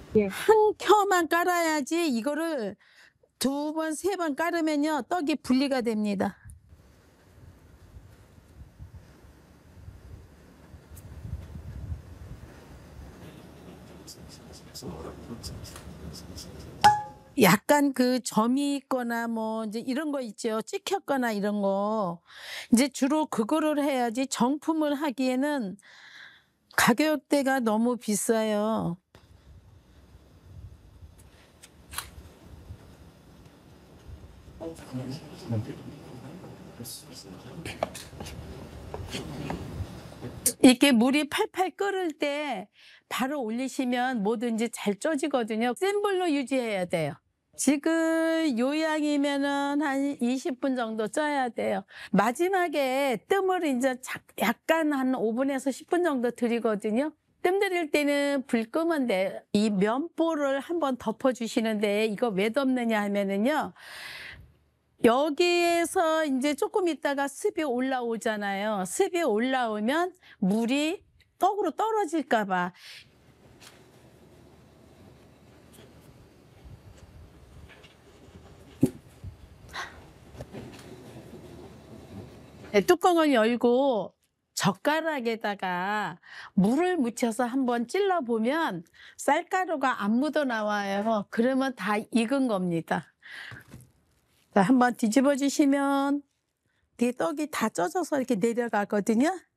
예. 한 켜만 깔아야지 이거를 두 번, 세 번 깔으면요 떡이 분리가 됩니다. 약간 그 점이 있거나 뭐 이제 이런 거 있죠. 찍혔거나 이런 거. 이제 주로 그거를 해야지 정품을 하기에는 가격대가 너무 비싸요. 이렇게 물이 팔팔 끓을 때 바로 올리시면 뭐든지 잘 쪄지거든요. 센 불로 유지해야 돼요. 지금 요양이면은 한 20분 정도 쪄야 돼요. 마지막에 뜸을 인제 약간 한 5 분에서 10분 정도 들이거든요. 뜸 들일 때는 불 끄면 돼요. 이 면보를 한번 덮어 주시는데 이거 왜 덮느냐 하면은요. 여기에서 인제 쪼끔 있다가 습이 올라오잖아요. 습이 올라오면 물이 떡으로 떨어질까 봐. 네, 뚜껑을 열고 젓가락에다가 물을 묻혀서 한번 찔러 보면 쌀가루가 안 묻어 나와요. 그러면 다 익은 겁니다. 자, 한번 뒤집어 주시면 뒤에 떡이 다 쪄져서 이렇게 내려가거든요.